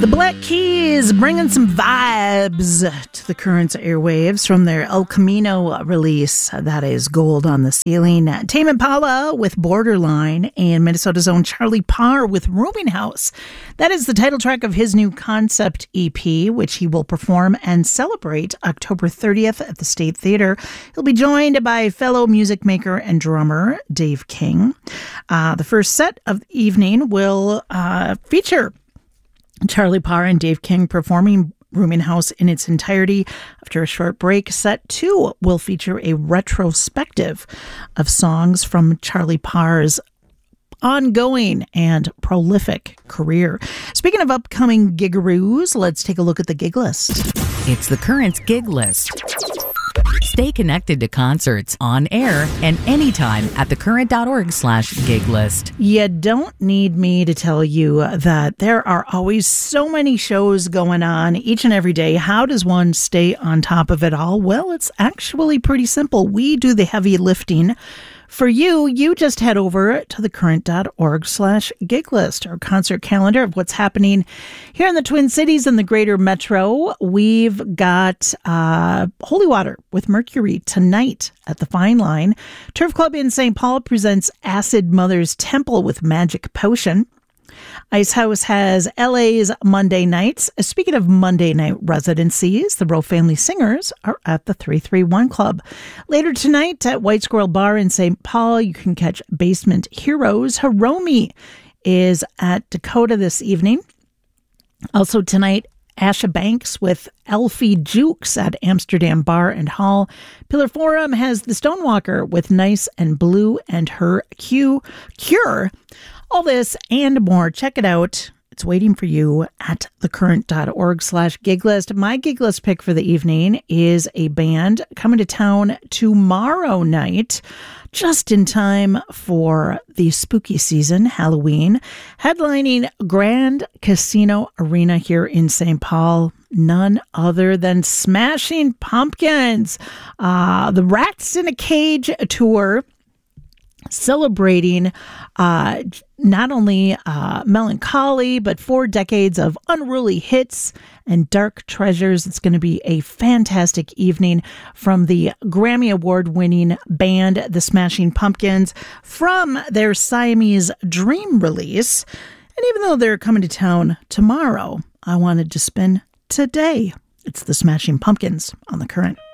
The Black Keys bringing some vibes to the Currents airwaves from their El Camino release. That is Gold on the Ceiling. Tame Impala with Borderline and Minnesota's own Charlie Parr with Rooming House. That is the title track of his new concept EP, which he will perform and celebrate October 30th at the State Theater. He'll be joined by fellow music maker and drummer Dave King. The first set of the evening will feature Charlie Parr and Dave King performing Rooming House in its entirety. After a short break, set 2 will feature a retrospective of songs from Charlie Parr's ongoing and prolific career. Speaking of upcoming gigaroos, let's take a look at the gig list. It's the Currents gig list. Stay connected to concerts on air and anytime at thecurrent.org/gig list. You don't need me to tell you that there are always so many shows going on each and every day. How does one stay on top of it all? Well, it's actually pretty simple. We do the heavy lifting. For you just head over to thecurrent.org/gig list, our concert calendar of what's happening here in the Twin Cities and the greater metro. We've got Holy Water with Mercury tonight at the Fine Line. Turf Club in St. Paul presents Acid Mother's Temple with Magic Potion. Ice House has LA's Monday nights. Speaking of Monday night residencies, the Rowe Family Singers are at the 331 Club. Later tonight at White Squirrel Bar in St. Paul, you can catch Basement Heroes. Hiromi is at Dakota this evening. Also tonight, Asha Banks with Elfie Jukes at Amsterdam Bar and Hall. Pillar Forum has The Stonewalker with Nice and Blue and her Cure. All this and more, check it out. It's waiting for you at thecurrent.org/gig list. My gig list pick for the evening is a band coming to town tomorrow night, just in time for the spooky season, Halloween, headlining Grand Casino Arena here in St. Paul. None other than Smashing Pumpkins. The Rats in a Cage tour, celebrating not only melancholy, but 4 decades of unruly hits and dark treasures. It's going to be a fantastic evening from the Grammy Award-winning band, the Smashing Pumpkins, from their Siamese Dream release. And even though they're coming to town tomorrow, I wanted to spin today. It's the Smashing Pumpkins on The Current.